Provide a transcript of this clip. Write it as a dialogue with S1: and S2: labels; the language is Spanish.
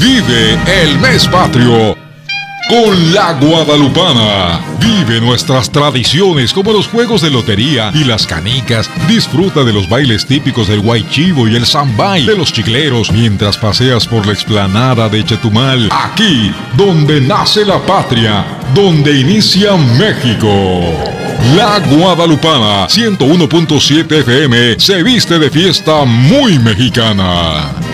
S1: Vive el mes patrio con la Guadalupana. Vive nuestras tradiciones como los juegos de lotería y las canicas. Disfruta de los bailes típicos del Guaychivo y el Zambay, de los chicleros, mientras paseas por la explanada de Chetumal. Aquí, donde nace la patria, donde inicia México. La Guadalupana 101.7 FM se viste de fiesta muy mexicana.